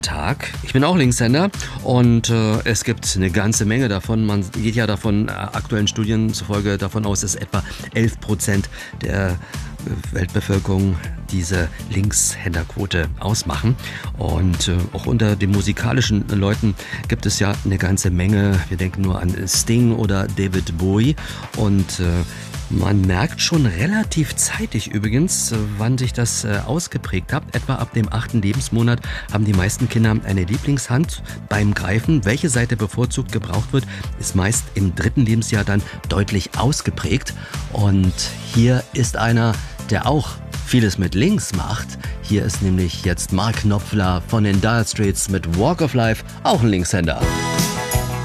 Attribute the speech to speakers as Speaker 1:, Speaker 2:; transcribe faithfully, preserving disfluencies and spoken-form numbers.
Speaker 1: Tag. Ich bin auch Linkshänder und äh, es gibt eine ganze Menge davon. Man geht ja davon, äh, aktuellen Studien zufolge davon aus, dass etwa elf Prozent der äh, Weltbevölkerung diese Linkshänderquote ausmachen. Und äh, auch unter den musikalischen Leuten gibt es ja eine ganze Menge. Wir denken nur an Sting oder David Bowie und äh, man merkt schon relativ zeitig übrigens, wann sich das äh, ausgeprägt hat. Etwa ab dem achten Lebensmonat haben die meisten Kinder eine Lieblingshand beim Greifen. Welche Seite bevorzugt gebraucht wird, ist meist im dritten Lebensjahr dann deutlich ausgeprägt. Und hier ist einer, der auch vieles mit links macht. Hier ist nämlich jetzt Mark Knopfler von den Dire Straits mit Walk of Life, auch ein Linkshänder.